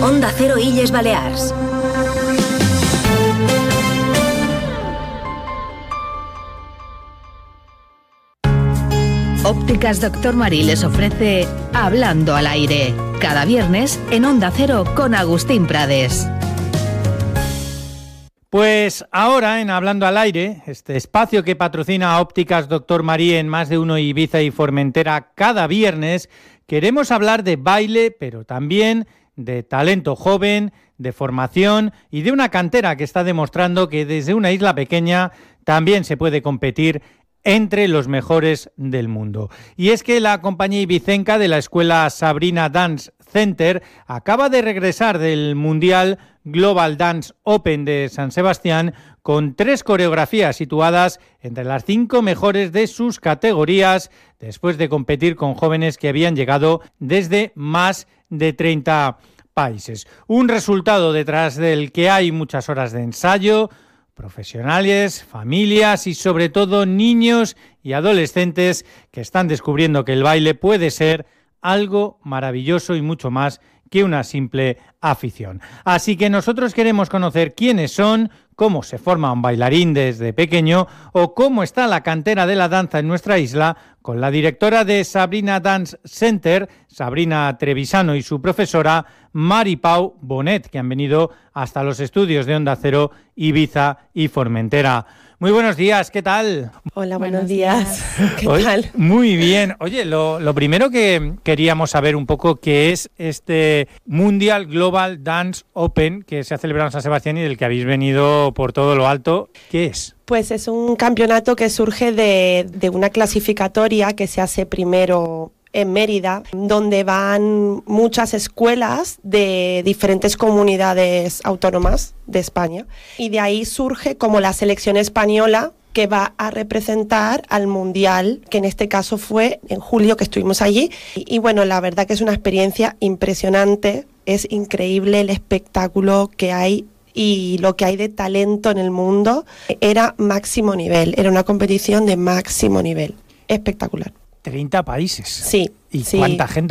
Onda Cero Illes Balears. Ópticas Doctor Marí les ofrece Hablando al Aire, cada viernes en Onda Cero con Agustín Prades. Pues ahora en Hablando al Aire, este espacio que patrocina Ópticas Doctor Marí en Más de Uno Ibiza y Formentera cada viernes, queremos hablar de baile, pero también de talento joven, de formación y de una cantera que está demostrando que desde una isla pequeña también se puede competir entre los mejores del mundo. Y es que la compañía ibicenca de la escuela Sabrina Dance Center acaba de regresar del Mundial Global Dance Open de San Sebastián con 3 coreografías situadas entre las 5 mejores de sus categorías, después de competir con jóvenes que habían llegado desde más de 30 países. Un resultado detrás del que hay muchas horas de ensayo, profesionales, familias y sobre todo niños y adolescentes que están descubriendo que el baile puede ser algo maravilloso y mucho más que una simple afición. Así que nosotros queremos conocer quiénes son, cómo se forma un bailarín desde pequeño o cómo está la cantera de la danza en nuestra isla con la directora de Sabrina Dance Center, Sabrina Trevisano, y su profesora Mari Pau Bonet, que han venido hasta los estudios de Onda Cero, Ibiza y Formentera. Muy buenos días, ¿qué tal? Hola, buenos días. ¿Qué tal? Muy bien. Oye, lo primero que queríamos saber un poco qué es este Mundial Global Dance Open que se ha celebrado en San Sebastián y del que habéis venido por todo lo alto. ¿Qué es? Pues es un campeonato que surge de una clasificatoria que se hace primero en Mérida, donde van muchas escuelas de diferentes comunidades autónomas de España, y de ahí surge como la selección española que va a representar al Mundial, que en este caso fue en julio que estuvimos allí. Y bueno, la verdad que es una experiencia impresionante, es increíble el espectáculo que hay y lo que hay de talento en el mundo. Era máximo nivel, era una competición de máximo nivel, espectacular. 30 países. Sí. ¿Y sí. cuánta gente